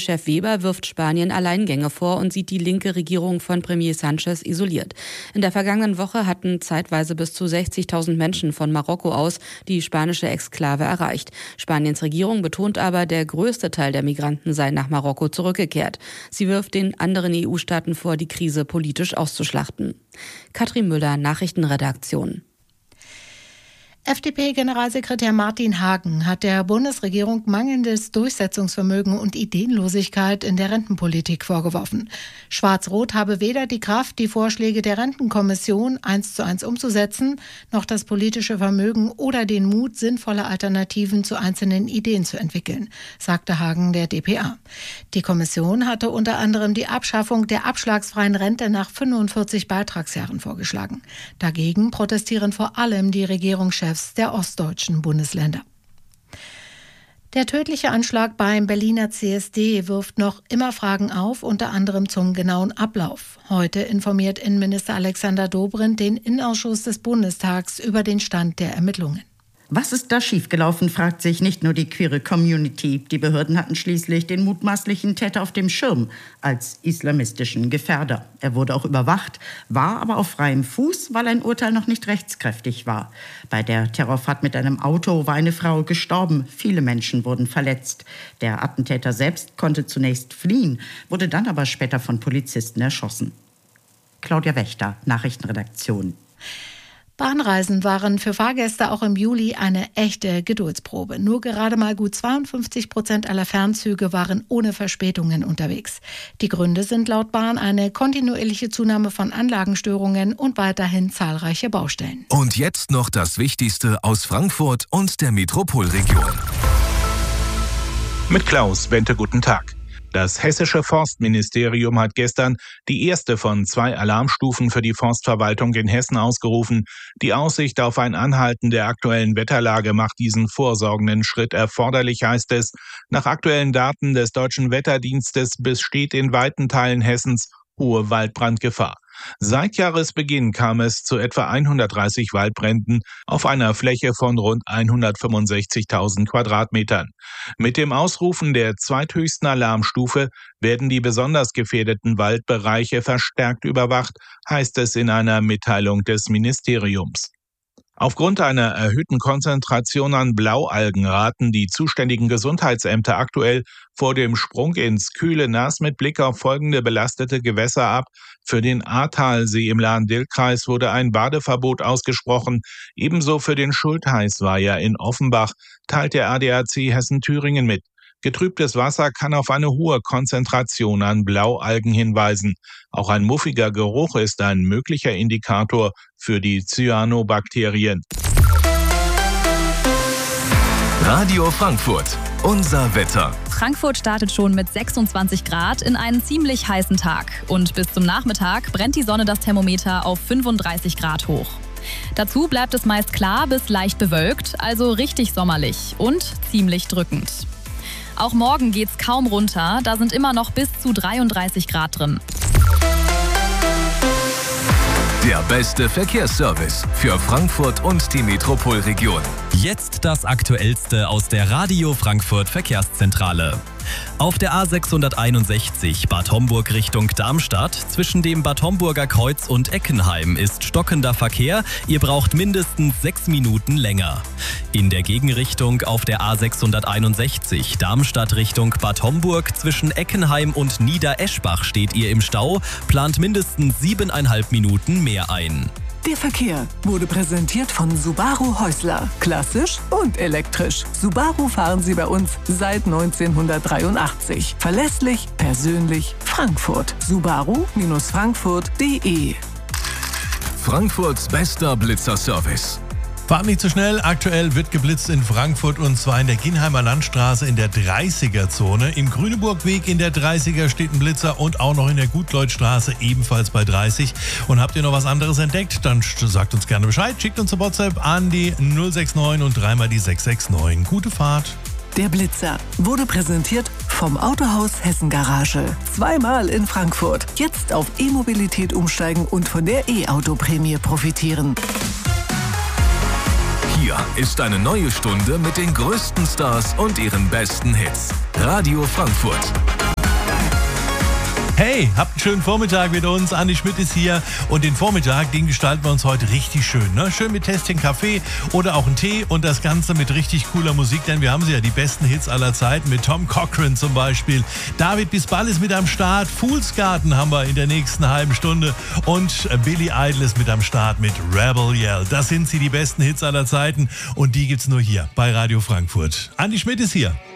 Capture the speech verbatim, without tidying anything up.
Chef Weber wirft Spanien Alleingänge vor und sieht die linke Regierung von Premier Sánchez isoliert. In der vergangenen Woche hatten zeitweise bis zu sechzigtausend Menschen von Marokko aus die spanische Exklave erreicht. Spaniens Regierung betont aber, der größte Teil der Migranten sei nach Marokko zurückgekehrt. Sie wirft den anderen E U-Staaten vor, die Krise politisch auszuschlachten. Katrin Müller, Nachrichtenredaktion. F D P-Generalsekretär Martin Hagen hat der Bundesregierung mangelndes Durchsetzungsvermögen und Ideenlosigkeit in der Rentenpolitik vorgeworfen. Schwarz-Rot habe weder die Kraft, die Vorschläge der Rentenkommission eins zu eins umzusetzen, noch das politische Vermögen oder den Mut, sinnvolle Alternativen zu einzelnen Ideen zu entwickeln, sagte Hagen der d p a. Die Kommission hatte unter anderem die Abschaffung der abschlagsfreien Rente nach fünfundvierzig Beitragsjahren vorgeschlagen. Dagegen protestieren vor allem die Regierungschefs der ostdeutschen Bundesländer. Der tödliche Anschlag beim Berliner C S D wirft noch immer Fragen auf, unter anderem zum genauen Ablauf. Heute informiert Innenminister Alexander Dobrindt den Innenausschuss des Bundestags über den Stand der Ermittlungen. Was ist da schiefgelaufen, fragt sich nicht nur die queere Community. Die Behörden hatten schließlich den mutmaßlichen Täter auf dem Schirm als islamistischen Gefährder. Er wurde auch überwacht, war aber auf freiem Fuß, weil ein Urteil noch nicht rechtskräftig war. Bei der Terrorfahrt mit einem Auto war eine Frau gestorben. Viele Menschen wurden verletzt. Der Attentäter selbst konnte zunächst fliehen, wurde dann aber später von Polizisten erschossen. Claudia Wächter, Nachrichtenredaktion. Bahnreisen waren für Fahrgäste auch im Juli eine echte Geduldsprobe. Nur gerade mal gut zweiundfünfzig Prozent aller Fernzüge waren ohne Verspätungen unterwegs. Die Gründe sind laut Bahn eine kontinuierliche Zunahme von Anlagenstörungen und weiterhin zahlreiche Baustellen. Und jetzt noch das Wichtigste aus Frankfurt und der Metropolregion. Mit Klaus Bente, guten Tag. Das hessische Forstministerium hat gestern die erste von zwei Alarmstufen für die Forstverwaltung in Hessen ausgerufen. Die Aussicht auf ein Anhalten der aktuellen Wetterlage macht diesen vorsorgenden Schritt erforderlich, heißt es. Nach aktuellen Daten des Deutschen Wetterdienstes besteht in weiten Teilen Hessens hohe Waldbrandgefahr. Seit Jahresbeginn kam es zu etwa hundertdreißig Waldbränden auf einer Fläche von rund hundertfünfundsechzigtausend Quadratmetern. Mit dem Ausrufen der zweithöchsten Alarmstufe werden die besonders gefährdeten Waldbereiche verstärkt überwacht, heißt es in einer Mitteilung des Ministeriums. Aufgrund einer erhöhten Konzentration an Blaualgen raten die zuständigen Gesundheitsämter aktuell vor dem Sprung ins kühle Nass mit Blick auf folgende belastete Gewässer ab. Für den Ahrtalsee im Lahn-Dill-Kreis wurde ein Badeverbot ausgesprochen. Ebenso für den Schultheißweiher in Offenbach, teilt der A D A C Hessen-Thüringen mit. Getrübtes Wasser kann auf eine hohe Konzentration an Blaualgen hinweisen. Auch ein muffiger Geruch ist ein möglicher Indikator für die Cyanobakterien. Radio Frankfurt, unser Wetter. Frankfurt startet schon mit sechsundzwanzig Grad in einen ziemlich heißen Tag. Und bis zum Nachmittag brennt die Sonne das Thermometer auf fünfunddreißig Grad hoch. Dazu bleibt es meist klar bis leicht bewölkt, also richtig sommerlich und ziemlich drückend. Auch morgen geht's kaum runter, da sind immer noch bis zu dreiunddreißig Grad drin. Der beste Verkehrsservice für Frankfurt und die Metropolregion. Jetzt das Aktuellste aus der Radio Frankfurt Verkehrszentrale. Auf der A sechshunderteinundsechzig Bad Homburg Richtung Darmstadt zwischen dem Bad Homburger Kreuz und Eckenheim ist stockender Verkehr. Ihr braucht mindestens sechs Minuten länger. In der Gegenrichtung auf der A sechshunderteinundsechzig Darmstadt Richtung Bad Homburg zwischen Eckenheim und Niedereschbach steht ihr im Stau. Plant mindestens siebeneinhalb Minuten mehr ein. Der Verkehr wurde präsentiert von Subaru Häusler. Klassisch und elektrisch. Subaru fahren Sie bei uns seit neunzehnhundertdreiundachtzig. Verlässlich, persönlich, Frankfurt. Subaru Frankfurt punkt de. Frankfurts bester Blitzerservice. Fahrt nicht zu schnell. Aktuell wird geblitzt in Frankfurt und zwar in der Ginheimer Landstraße in der dreißiger-Zone. Im Grüneburgweg in der dreißiger steht ein Blitzer und auch noch in der Gutleutstraße ebenfalls bei dreißig. Und habt ihr noch was anderes entdeckt? Dann sagt uns gerne Bescheid. Schickt uns eine WhatsApp an die null sechs neun und dreimal die sechs sechs neun. Gute Fahrt. Der Blitzer wurde präsentiert vom Autohaus Hessen Garage. Zweimal in Frankfurt. Jetzt auf E-Mobilität umsteigen und von der E-Auto-Prämie profitieren. Hier ist eine neue Stunde mit den größten Stars und ihren besten Hits. Radio Frankfurt. Hey, habt einen schönen Vormittag mit uns. Andi Schmidt ist hier und den Vormittag, den gestalten wir uns heute richtig schön. Ne? Schön mit Tässchen Kaffee oder auch einen Tee und das Ganze mit richtig cooler Musik, denn wir haben sie ja, die besten Hits aller Zeiten mit Tom Cochrane zum Beispiel. David Bisbal ist mit am Start, Fool's Garden haben wir in der nächsten halben Stunde und Billy Idol ist mit am Start mit Rebel Yell. Das sind sie, die besten Hits aller Zeiten und die gibt's nur hier bei Radio Frankfurt. Andi Schmidt ist hier.